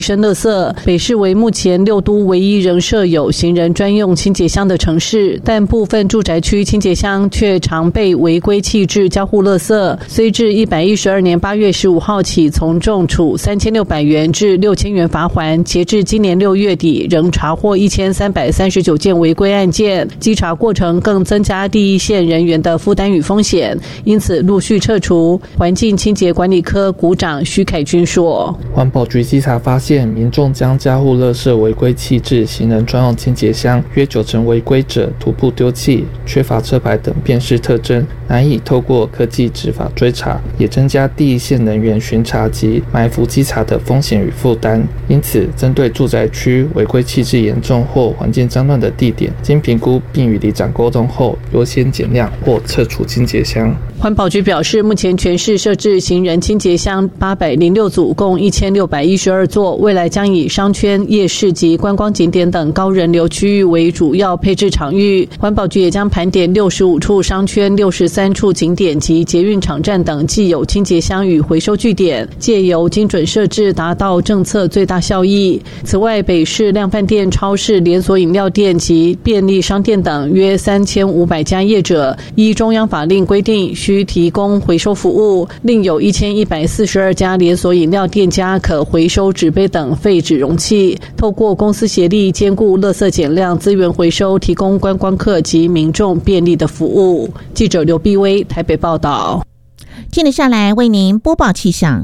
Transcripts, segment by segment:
生垃圾。北市为目前6都唯一仍设有行人专用清洁箱的城市，但部分住宅区清洁箱却常被违规弃置交互垃圾，虽至112年8月15号起从重处3600元至6000元罚锾，截至今年6月底仍查获1339件违规案件，稽查过程更增加第一线人员的负担与风险，因此陆续撤除。环境清洁管理科股长徐凯军说， 环保局稽查发现，民众将家户垃圾违规弃置行人专用清洁箱，约90%违规者徒步丢弃、缺乏车牌等辨识特征，难以透过科技执法追查，也增加第一线人员巡查及埋伏稽查的风险与负担。因此，针对住宅区违规弃置严重或环境脏乱的地点，经评估并与里长沟通后，优先减量或撤除清洁箱。 环保局表示，目前全市设置行人清洁箱806组，共1612座，未来将以商圈、夜市及观光景点等高人流区域为主要配置场域。环保局也将盘点65处商圈、63处景点及捷运场站等既有清洁箱与回收据点，借由精准设置达到政策最大效益。此外，北市量贩店、超市、连锁饮料店及便利商店等约3500家业者，依中央法令规定需提供回收服务，另有1142家连锁饮料店家可回收纸杯等废纸容器，透过公私协力兼顾垃圾减量、资源回收，提供观光客及民众便利的服务。记者刘碧薇台北报道。 接着下来为您播报气象。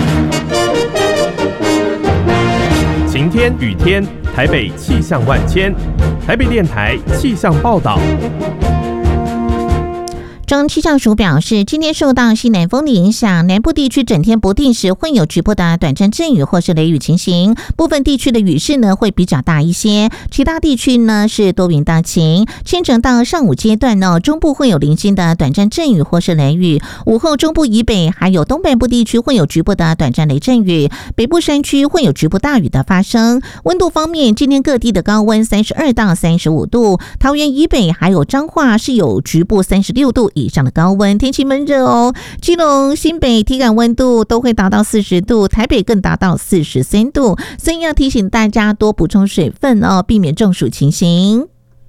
晴天、雨天，台北气象万千。台北电台气象报道。 中气象署表示，今天受到西南风的影响，南部地区整天不定时会有局部的短暂阵雨或是雷雨情形，部分地区的雨势呢会比较大一些，其他地区呢是多云到晴。清晨到上午阶段呢，中部会有零星的短暂阵雨或是雷雨，午后中部以北还有东半部地区会有局部的短暂雷阵雨，北部山区会有局部大雨的发生。温度方面，今天各地的高温32到35度，桃园以北还有彰化是有局部36度以上的高温，天气闷热哦。基隆、新北体感温度都会达到40度，台北更达到43度，所以要提醒大家多补充水分哦，避免中暑情形。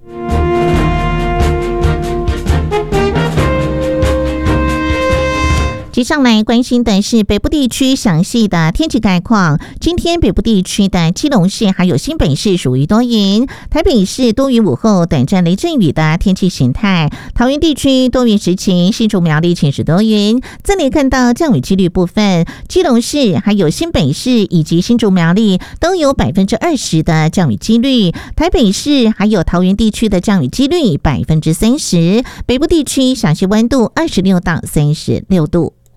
接下来关心的是北部地区详细的天气概况。今天北部地区的基隆市还有新北市属于多云，台北市多云午后短暂雷阵雨的天气形态，桃园地区多云时晴，新竹苗栗晴时多云。这里看到降雨几率部分，基隆市还有新北市以及新竹苗栗都有20%的降雨几率，台北市还有桃园地区的降雨几率30%。北部地区详细温度26到36度。